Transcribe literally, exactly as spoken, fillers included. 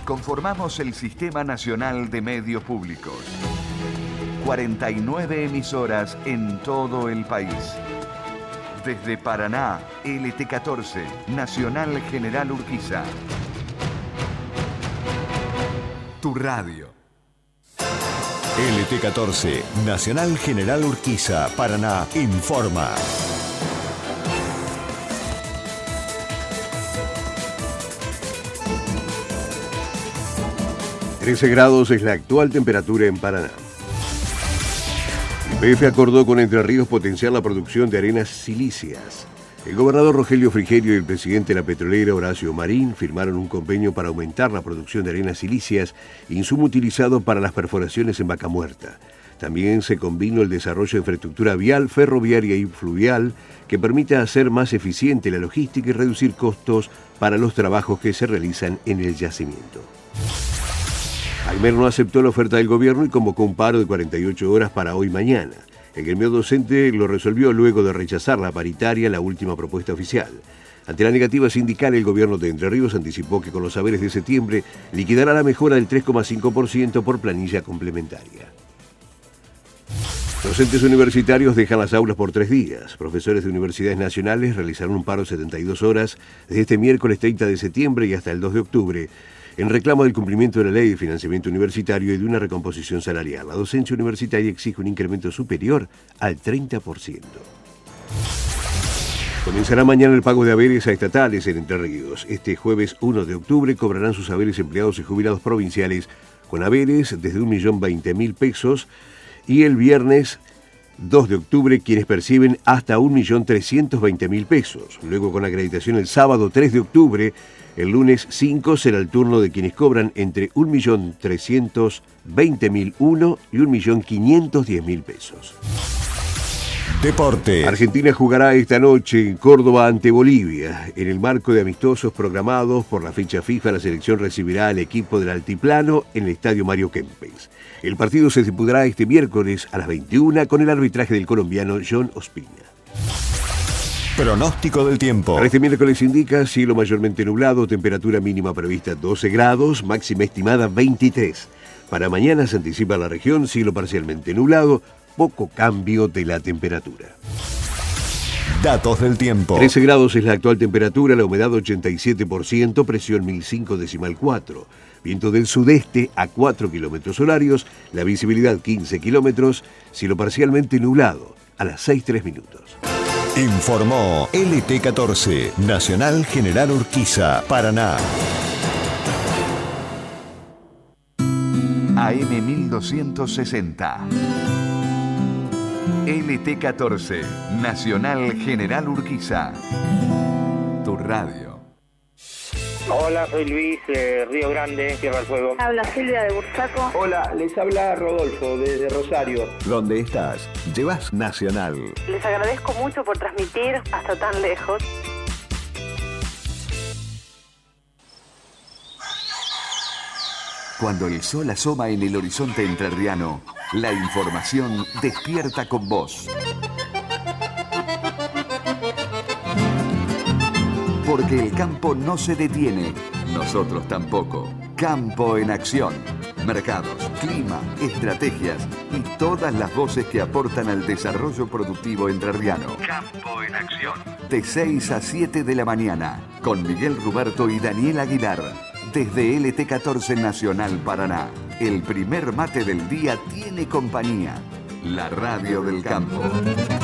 Conformamos el Sistema Nacional de Medios Públicos. cuarenta y nueve emisoras en todo el país. Desde Paraná, L T catorce, Nacional General Urquiza. Tu radio. L T catorce, Nacional General Urquiza, Paraná, informa. trece grados es la actual temperatura en Paraná. Y P F acordó con Entre Ríos potenciar la producción de arenas silíceas. El gobernador Rogelio Frigerio y el presidente de la petrolera Horacio Marín firmaron un convenio para aumentar la producción de arenas silíceas, insumo utilizado para las perforaciones en Vaca Muerta. También se combinó el desarrollo de infraestructura vial, ferroviaria y fluvial que permita hacer más eficiente la logística y reducir costos para los trabajos que se realizan en el yacimiento. Almer no aceptó la oferta del gobierno y convocó un paro de cuarenta y ocho horas para hoy y mañana. El gremio docente lo resolvió luego de rechazar la paritaria, la última propuesta oficial. Ante la negativa sindical, el gobierno de Entre Ríos anticipó que con los saberes de septiembre liquidará la mejora del tres coma cinco por ciento por planilla complementaria. Docentes universitarios dejan las aulas por tres días. Profesores de universidades nacionales realizaron un paro de setenta y dos horas desde este miércoles treinta de septiembre y hasta el dos de octubre, en reclamo del cumplimiento de la ley de financiamiento universitario y de una recomposición salarial. La docencia universitaria exige un incremento superior al treinta por ciento. Comenzará mañana el pago de haberes a estatales en Entre Ríos. Este jueves uno de octubre cobrarán sus haberes empleados y jubilados provinciales con haberes desde un millón veinte mil pesos y el viernes dos de octubre quienes perciben hasta un millón trescientos veinte mil pesos. Luego con acreditación el sábado tres de octubre. El lunes cinco será el turno de quienes cobran entre un millón trescientos veinte mil uno y un millón quinientos diez mil pesos. Deporte. Argentina jugará esta noche en Córdoba ante Bolivia. En el marco de amistosos programados por la fecha FIFA, la selección recibirá al equipo del Altiplano en el Estadio Mario Kempes. El partido se disputará este miércoles a las veintiuna con el arbitraje del colombiano John Ospina. Pronóstico del tiempo. Para este miércoles indica cielo mayormente nublado, temperatura mínima prevista doce grados, máxima estimada veintitrés. Para mañana se anticipa la región, cielo parcialmente nublado, poco cambio de la temperatura. Datos del tiempo. trece grados es la actual temperatura, la humedad ochenta y siete por ciento, presión mil cinco decimal cuatro. Viento del sudeste a cuatro kilómetros horarios, la visibilidad quince kilómetros, cielo parcialmente nublado, a las seis tres minutos. Informó L T catorce, Nacional General Urquiza, Paraná. A M mil doscientos sesenta. L T catorce, Nacional General Urquiza. Tu radio. Hola, soy Luis, eh, Río Grande, Tierra del Fuego. Habla Silvia de Bursaco. Hola, les habla Rodolfo desde Rosario. ¿Dónde estás? Llevas Nacional. Les agradezco mucho por transmitir hasta tan lejos. Cuando el sol asoma en el horizonte entrerriano, la información despierta con vos. Porque el campo no se detiene, nosotros tampoco. Campo en acción. Mercados, clima, estrategias y todas las voces que aportan al desarrollo productivo entrerriano. Campo en acción. De seis a siete de la mañana, con Miguel Ruberto y Daniel Aguilar. Desde L T catorce Nacional Paraná. El primer mate del día tiene compañía. La radio del campo.